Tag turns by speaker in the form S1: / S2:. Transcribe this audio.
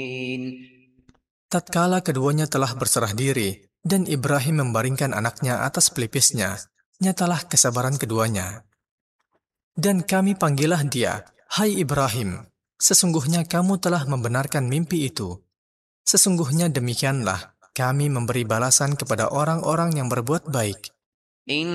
S1: Tatkala keduanya telah berserah diri, dan Ibrahim membaringkan anaknya atas pelipisnya, nyatalah kesabaran keduanya. Dan kami panggillah dia, "Hai Ibrahim, sesungguhnya kamu telah membenarkan mimpi itu. Sesungguhnya demikianlah kami memberi balasan kepada orang-orang yang berbuat baik."